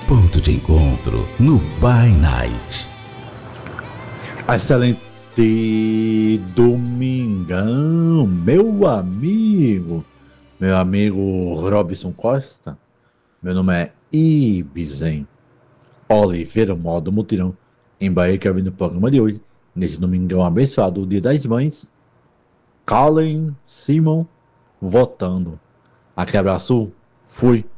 Ponto de encontro no By Night. Excelente domingão, meu amigo Robson Costa. Meu nome é Ibsen Oliveira, modo mutirão, em Bahia, que eu vim no programa de hoje, neste domingão abençoado, o Dia das Mães. Colin Simon votando. Aquele abraço, fui.